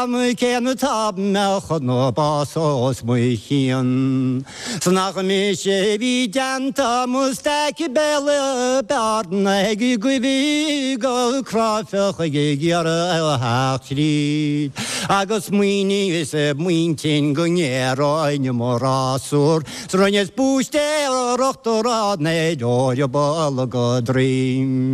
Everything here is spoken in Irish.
am cén tab mecha nó básás mu chéan. San nach mi sé bhí deanta mustaici belle barna ag go bhí go crafecha ggéar a háchríd. Agus muoine is muintin go nnéráine marrásúr, Srannes búste a rochtorrád na dóir ball go drím.